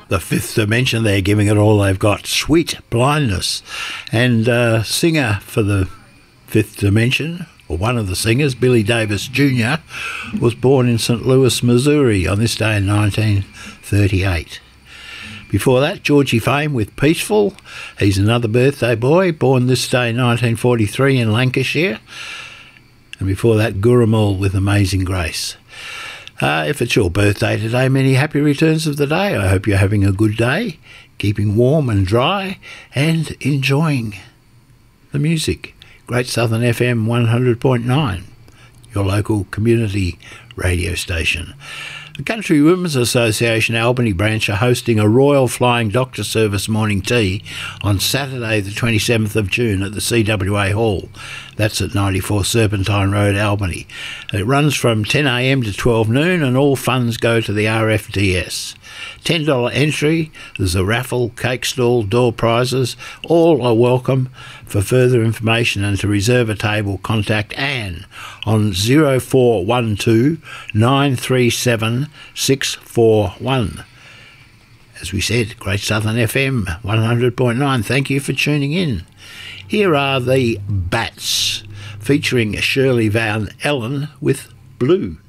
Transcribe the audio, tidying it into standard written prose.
The Fifth Dimension, they're giving it all they've got. Sweet Blindness. And singer for the Fifth Dimension, or one of the singers, Billy Davis Jr., was born in St. Louis, Missouri on this day in 1938. Before that, Georgie Fame with Peaceful. He's another birthday boy, born this day in 1943 in Lancashire. And before that, Gurumul with Amazing Grace. If it's your birthday today, many happy returns of the day. I hope you're having a good day, keeping warm and dry, and enjoying the music. Great Southern FM 100.9, your local community radio station. The Country Women's Association Albany branch are hosting a Royal Flying Doctor Service morning tea on Saturday the 27th of June at the CWA Hall. That's at 94 Serpentine Road, Albany. It runs from 10 a.m. to 12 noon and all funds go to the RFDS. $10 entry, there's a raffle, cake stall, door prizes, all are welcome. For further information and to reserve a table, contact Anne on 0412 937 641. As we said, Great Southern FM 100.9, thank you for tuning in. Here are the Bats, featuring Shirley Van Ellen with Blue.